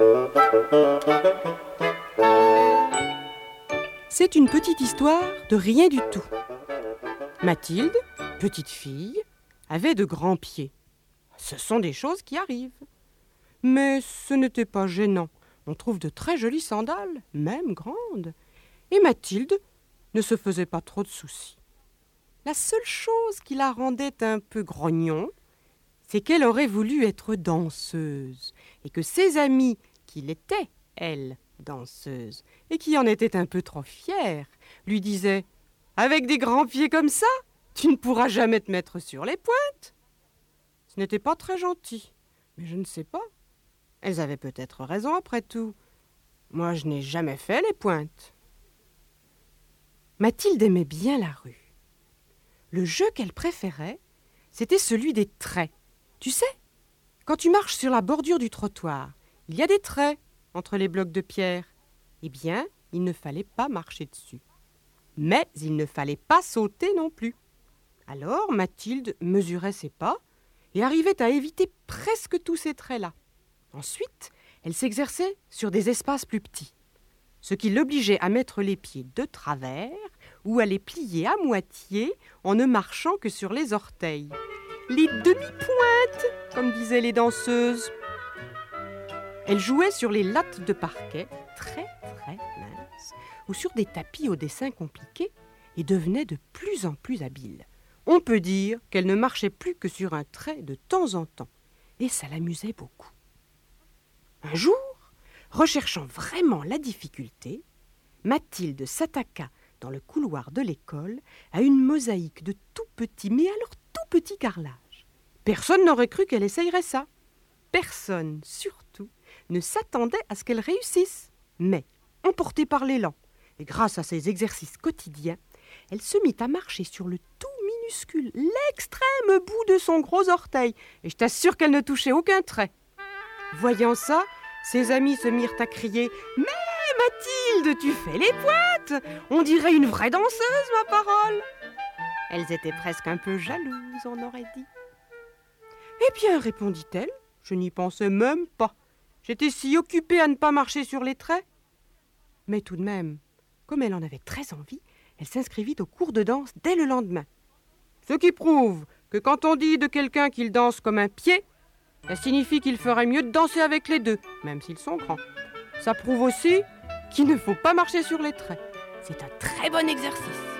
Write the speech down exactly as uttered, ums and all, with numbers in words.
C'est une petite histoire de rien du tout. Mathilde, petite fille, avait de grands pieds. Ce sont des choses qui arrivent. Mais ce n'était pas gênant. On trouve de très jolies sandales, même grandes. Et Mathilde ne se faisait pas trop de soucis. La seule chose qui la rendait un peu grognon, c'est qu'elle aurait voulu être danseuse, et que ses amis, qui l'étaient, elle, danseuse, et qui en étaient un peu trop fiers, lui disaient « Avec des grands pieds comme ça, tu ne pourras jamais te mettre sur les pointes !» Ce n'était pas très gentil, mais je ne sais pas. Elles avaient peut-être raison après tout. Moi, je n'ai jamais fait les pointes. Mathilde aimait bien la rue. Le jeu qu'elle préférait, c'était celui des traits. Tu sais, quand tu marches sur la bordure du trottoir, il y a des traits entre les blocs de pierre. Eh bien, il ne fallait pas marcher dessus. Mais il ne fallait pas sauter non plus. Alors, Mathilde mesurait ses pas et arrivait à éviter presque tous ces traits-là. Ensuite, elle s'exerçait sur des espaces plus petits, ce qui l'obligeait à mettre les pieds de travers ou à les plier à moitié en ne marchant que sur les orteils. Les demi-pointes, comme disaient les danseuses. Elle jouait sur les lattes de parquet, très très minces, ou sur des tapis au dessin compliqué, et devenait de plus en plus habile. On peut dire qu'elle ne marchait plus que sur un trait de temps en temps, et ça l'amusait beaucoup. Un jour, recherchant vraiment la difficulté, Mathilde s'attaqua dans le couloir de l'école à une mosaïque de tout petits, mais alors tout petits carrelages. Personne n'aurait cru qu'elle essayerait ça. Personne, surtout, ne s'attendait à ce qu'elle réussisse. Mais, emportée par l'élan, et grâce à ses exercices quotidiens, elle se mit à marcher sur le tout minuscule, l'extrême bout de son gros orteil, et je t'assure qu'elle ne touchait aucun trait. Voyant ça, ses amis se mirent à crier « Mais Mathilde, tu fais les pointes! On dirait une vraie danseuse, ma parole !» Elles étaient presque un peu jalouses, on aurait dit. « Eh bien, répondit-elle, je n'y pensais même pas. J'étais si occupée à ne pas marcher sur les traits. » Mais tout de même, comme elle en avait très envie, elle s'inscrivit au cours de danse dès le lendemain. Ce qui prouve que quand on dit de quelqu'un qu'il danse comme un pied, ça signifie qu'il ferait mieux de danser avec les deux, même s'ils sont grands. Ça prouve aussi qu'il ne faut pas marcher sur les traits. C'est un très bon exercice.